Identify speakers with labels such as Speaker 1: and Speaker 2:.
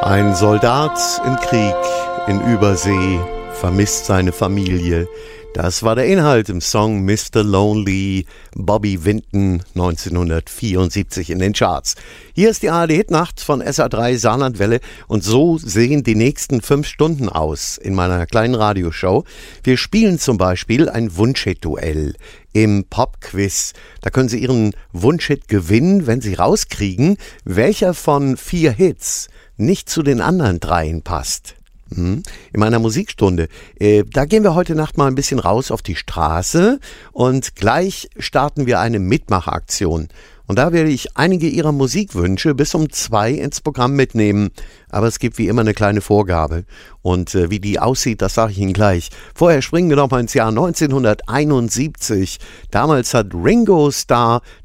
Speaker 1: Ein Soldat im Krieg in Übersee vermisst seine Familie. Das war der Inhalt im Song Mr. Lonely, Bobby Vinton, 1974 in den Charts. Hier ist die ARD-Hitnacht von SA3 Saarlandwelle und so sehen die nächsten 5 Stunden aus in meiner kleinen Radioshow. Wir spielen zum Beispiel ein Wunschhit-Duell im Pop-Quiz. Da können Sie Ihren Wunschhit gewinnen, wenn Sie rauskriegen, welcher von 4 Hits nicht zu den anderen 3 passt. In meiner Musikstunde. Da gehen wir heute Nacht mal ein bisschen raus auf die Straße und gleich starten wir eine Mitmachaktion. Und da werde ich einige Ihrer Musikwünsche bis um 2 ins Programm mitnehmen. Aber es gibt wie immer eine kleine Vorgabe. Und wie die aussieht, das sage ich Ihnen gleich. Vorher springen wir noch mal ins Jahr 1971. Damals hat Ringo Starr